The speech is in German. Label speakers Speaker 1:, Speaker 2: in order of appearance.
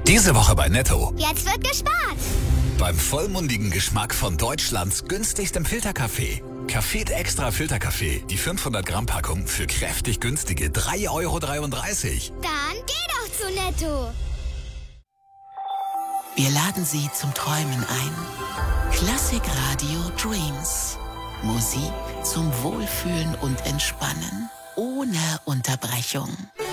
Speaker 1: Diese Woche bei Netto.
Speaker 2: Jetzt wird gespart.
Speaker 1: Beim vollmundigen Geschmack von Deutschlands günstigstem Filterkaffee. Café Extra Filterkaffee. Die 500 Gramm Packung für kräftig günstige 3,33 Euro.
Speaker 2: Dann geh doch zu Netto.
Speaker 3: Wir laden Sie zum Träumen ein. Klassik Radio Dreams. Musik zum Wohlfühlen und Entspannen. Ohne Unterbrechung.